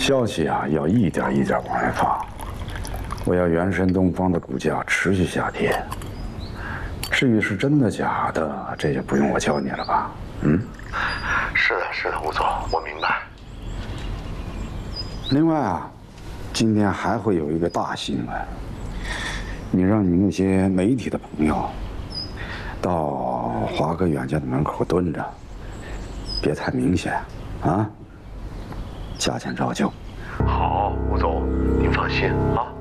消息啊，要一点一点往外发。我要元神东方的股价持续下跌。至于是真的假的，这就不用我教你了吧？嗯， 是的，是的，吴总，我明白。 另外啊，今天还会有一个大新闻，你让你那些媒体的朋友到华哥远家的门口蹲着，别太明显啊，价钱照旧。 好，吴总，您放心啊。